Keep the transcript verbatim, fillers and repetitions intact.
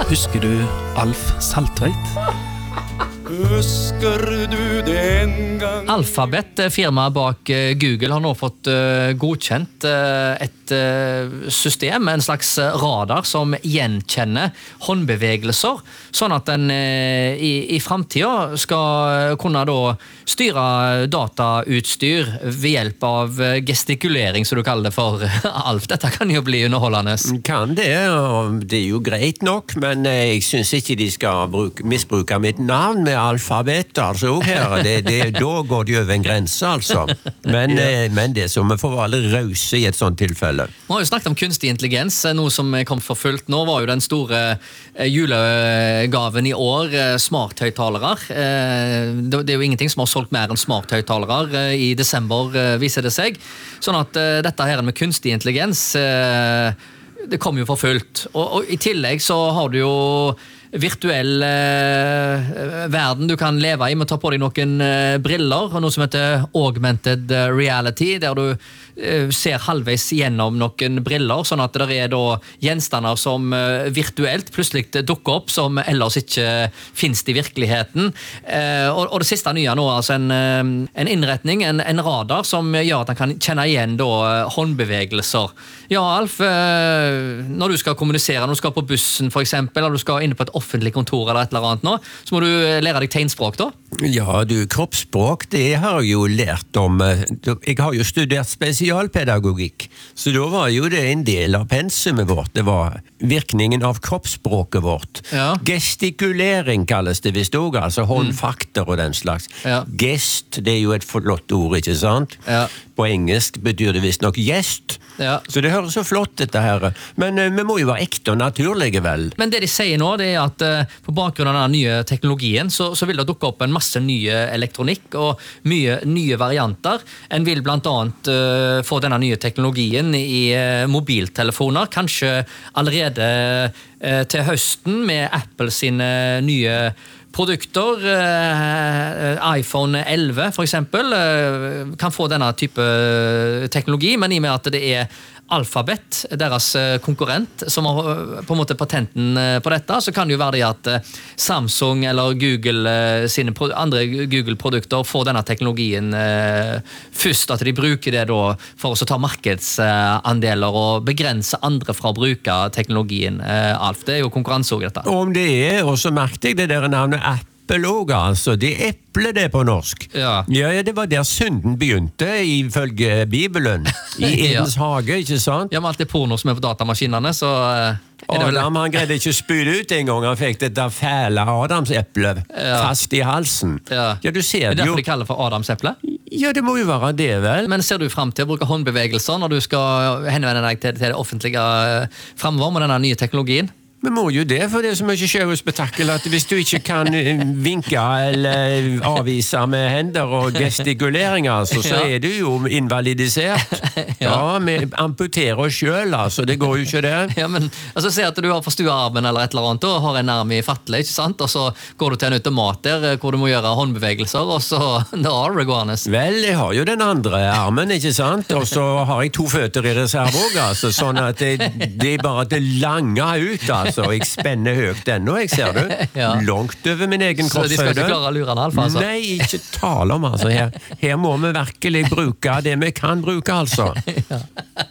Husker du Alf Saltveit? Husker du den gang? Alphabet, firmaet bak Google, har nå fått godkjent et system, en slags radar som gjenkjenner håndbevegelser, sånn at den i, i fremtiden skal kunne da styre datautstyr ved hjelp av gestikulering, som du kaller det for, Alf. Dette kan jo bli underholdende. Kan det, og det er jo greit nok, men jeg synes ikke de skal bruke, misbruke mitt navn med alfabet, altså, her. Det, det, da går det over en grense, altså. Men, ja. men det som vi får være litt rause i et sånt tilfelle. Vi har jo snakket om kunstig intelligens, noe som kom for fullt nå, var jo den store julegaven i år, smarthøyttalere. Det er jo ingenting som har solgt mer enn smarthøyttalere i desember, viser det seg. Sånn at dette her med kunstig intelligens, det kom jo for fullt. Og, og i tillegg så har du jo virtuell eh, verden du kan leve i med å ta på deg noen eh, briller, og noe som heter augmented reality, der du eh, ser halvveis gjennom noen briller, sånn at det er da gjenstander som eh, virtuelt plutselig dukker opp, som ellers ikke finnes i virkeligheten. Eh, og, og det siste nye nå, altså en, en innretning, en, en radar, som gjør at han kan kjenne igjen da håndbevegelser. Ja, Alf, eh, når du skal kommunisere, når du skal på bussen for eksempel, eller du skal inn på et offentlig kontor eller et eller annet nå, så må du lære deg tegnspråk da? Ja, du, kroppsspråk, det har jeg jo lært om. Jeg har jo studert spesialpedagogikk, så da var jo det en del av pensumet vårt. Det var virkningen av kroppsspråket vårt. Ja. Gestikulering kalles det visst også, altså håndfakter og den slags. Ja. Gest, det er jo et flott ord, ikke sant? Ja. På engelsk betyr det visst nok gjest. Ja. Så det høres så flott dette her. Men uh, vi må jo være ekte og naturlige, vel? Men det de sier nå, det er at uh, på bakgrunn av denne nye teknologien, så, så vil det dukke opp en masse nye elektronikk og mye nye varianter. En vil blant annet uh, få denne nye teknologien i uh, mobiltelefoner, kanskje allerede uh, til høsten med Apple sine nye produkter, iPhone elleve for eksempel, kan få denne type teknologi, men i og med at det er Alphabet, deres konkurrent, som har på en måte patenten på dette, så kan det jo være det at Samsung eller Google sine andre Google-produkter får denne teknologien først, at de bruker det da for å ta markedsandeler og begrense andre fra å bruke teknologien. Alf, det er jo konkurranse også dette. Om det er, og så merket jeg det der navnet Apple også, altså. Det er eple det på norsk. Ja. Ja, det var der synden begynte, ifølge Bibelen. I Edens ja. hage, ikke sant? Ja, men alt det porno som er på datamaskinene, så... Adam, han greide ikke å spyle ut en gang. Han fikk dette fæle Adamseple ja. fast i halsen. Ja. Ja, du ser det jo. Er det derfor de kaller for Adamseple? Ja, det må jo være det, vel. Men ser du frem til å bruke håndbevegelser når du skal henvende deg til, til det offentlige fremover med denne nye teknologien? Vi må jo det, for det er så mye sjøspektakel at hvis du ikke kan vinke eller avvise med hender og gestikuleringer, så, så er du jo invalidisert. Ja, vi amputerer oss selv, altså, det går jo ikke det. Ja, men altså, se at du har forstua armen eller et eller annet, og har en arm i fatle, ikke sant? Og så går du til en automat der, hvor du må gjøre håndbevegelser, og så da har du gående. Vel, jeg har jo den andre armen, ikke sant? Og så har jeg to føtter i reserve også, altså, sånn at det, det er bare det lange ut, altså. Så jeg spenner høyt ennå, jeg ser du. Ja. Langt over min egen kroppshøyde. Så de skal ikke klare å lure en alfa, altså? Nei, ikke tale om, altså. Her, her må vi virkelig bruke det vi kan bruke, altså. Ja.